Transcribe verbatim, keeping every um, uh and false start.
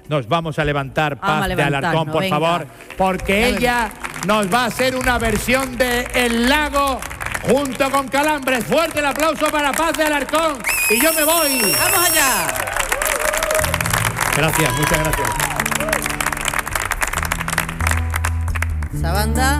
nos vamos a levantar, Vamos Paz a de levantarnos, Alarcón, por venga. favor, porque ella nos va a hacer una versión de El Lago junto con Calambres. Fuerte el aplauso para Paz de Alarcón. Y yo me voy. ¡Vamos allá! Gracias, muchas gracias. Esa banda